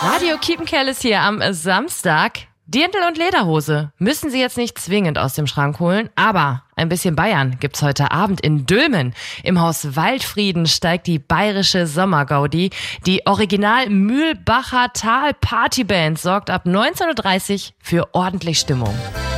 Radio Kiepenkerl ist hier am Samstag. Dirndl und Lederhose müssen Sie jetzt nicht zwingend aus dem Schrank holen, aber ein bisschen Bayern gibt's heute Abend in Dülmen. Im Haus Waldfrieden steigt die bayerische Sommergaudi. Die Original Mühlbacher Tal Partyband sorgt ab 19:30 Uhr für ordentlich Stimmung.